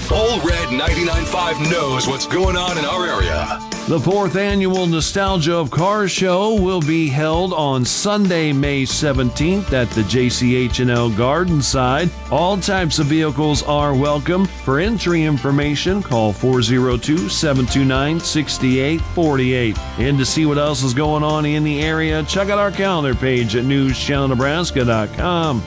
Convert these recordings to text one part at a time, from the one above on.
Ole Red 99.5 knows what's going on in our area. The 4th annual Nostalgia of Cars show will be held on Sunday, May 17th at the JCH&L Gardenside. All types of vehicles are welcome. For entry information, call 402-729-6848. And to see what else is going on in the area, check out our calendar page at newschannelnebraska.com.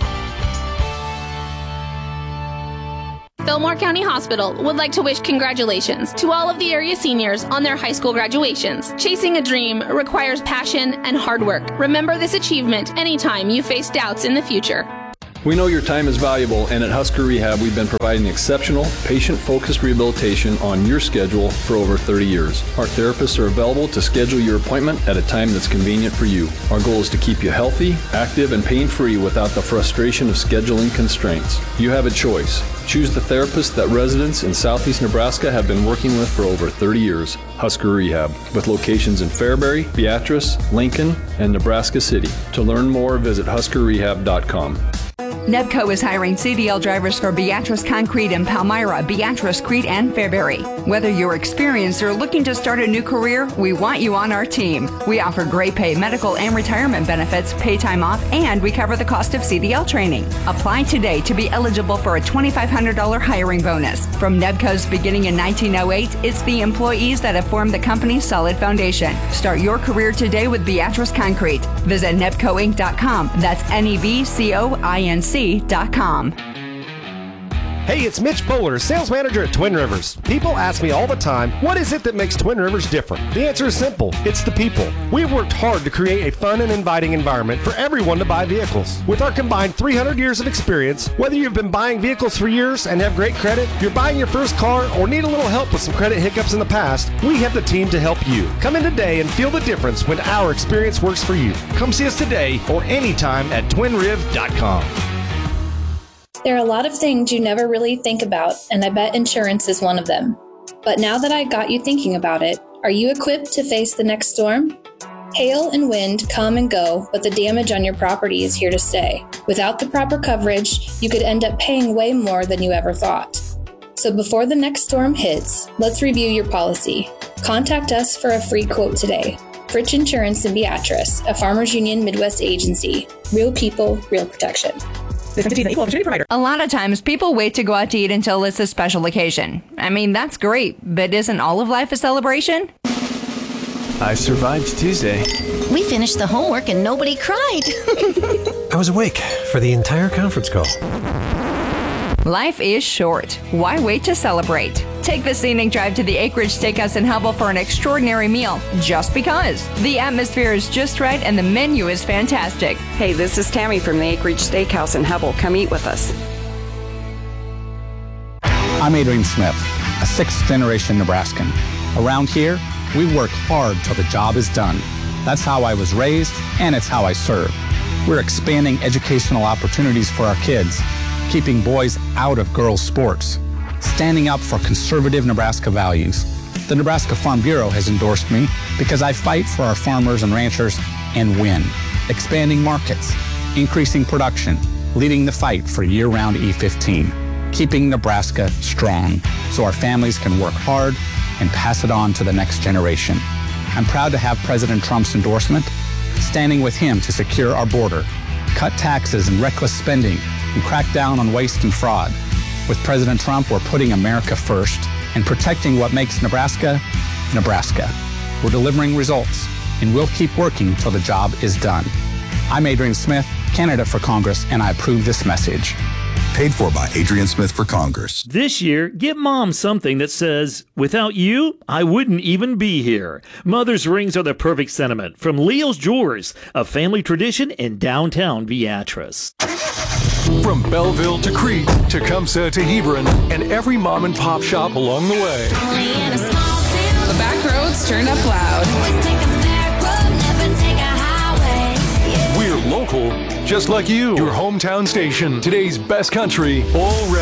Fillmore County Hospital would like to wish congratulations to all of the area seniors on their high school graduations. Chasing a dream requires passion and hard work. Remember this achievement anytime you face doubts in the future. We know your time is valuable, and at Husker Rehab, we've been providing exceptional, patient-focused rehabilitation on your schedule for over 30 years. Our therapists are available to schedule your appointment at a time that's convenient for you. Our goal is to keep you healthy, active, and pain-free without the frustration of scheduling constraints. You have a choice. Choose the therapist that residents in Southeast Nebraska have been working with for over 30 years. Husker Rehab, with locations in Fairbury, Beatrice, Lincoln, and Nebraska City. To learn more, visit huskerrehab.com. Nebco is hiring CDL drivers for Beatrice Concrete in Palmyra, Beatrice, Crete, and Fairbury. Whether you're experienced or looking to start a new career, we want you on our team. We offer great pay, medical, and retirement benefits, pay time off, and we cover the cost of CDL training. Apply today to be eligible for a $2,500 hiring bonus. From Nebco's beginning in 1908, it's the employees that have formed the company's solid foundation. Start your career today with Beatrice Concrete. Visit nebcoinc.com. That's NEBCOINC.com. Hey, it's Mitch Bowler, sales manager at Twin Rivers. People ask me all the time, what is it that makes Twin Rivers different? The answer is simple. It's the people. We've worked hard to create a fun and inviting environment for everyone to buy vehicles. With our combined 300 years of experience, whether you've been buying vehicles for years and have great credit, you're buying your first car, or need a little help with some credit hiccups in the past, we have the team to help you. Come in today and feel the difference when our experience works for you. Come see us today or anytime at twinriv.com. There are a lot of things you never really think about, and I bet insurance is one of them. But now that I got you thinking about it, are you equipped to face the next storm? Hail and wind come and go, but the damage on your property is here to stay. Without the proper coverage, you could end up paying way more than you ever thought. So before the next storm hits, let's review your policy. Contact us for a free quote today. Fritch Insurance in Beatrice, a Farmers Union Midwest agency. Real people, real protection. A lot of times people wait to go out to eat until it's a special occasion. I mean, that's great, but isn't all of life a celebration? I survived Tuesday. We finished the homework and nobody cried. I was awake for the entire conference call. Life is short. Why wait to celebrate? Take the scenic drive to the Acreage Steakhouse in Hubble for an extraordinary meal, just because. The atmosphere is just right and the menu is fantastic. Hey, this is Tammy from the Acreage Steakhouse in Hubble. Come eat with us. I'm Adrian Smith, a sixth-generation Nebraskan. Around here, we work hard till the job is done. That's how I was raised, and it's how I serve. We're expanding educational opportunities for our kids, keeping boys out of girls' sports, standing up for conservative Nebraska values. The Nebraska Farm Bureau has endorsed me because I fight for our farmers and ranchers and win. Expanding markets, increasing production, leading the fight for year-round E15, keeping Nebraska strong so our families can work hard and pass it on to the next generation. I'm proud to have President Trump's endorsement, standing with him to secure our border, cut taxes and reckless spending, and crack down on waste and fraud. With President Trump, we're putting America first and protecting what makes Nebraska, Nebraska. We're delivering results, and we'll keep working till the job is done. I'm Adrian Smith, candidate for Congress, and I approve this message. Paid for by Adrian Smith for Congress. This year, get Mom something that says, without you, I wouldn't even be here. Mother's rings are the perfect sentiment from Leo's Jewelers, a family tradition in downtown Beatrice. From Belleville to Crete, Tecumseh to Hebron, and every mom and pop shop along the way. The back roads turn up loud. We're local, just like you. Your hometown station, today's best country, all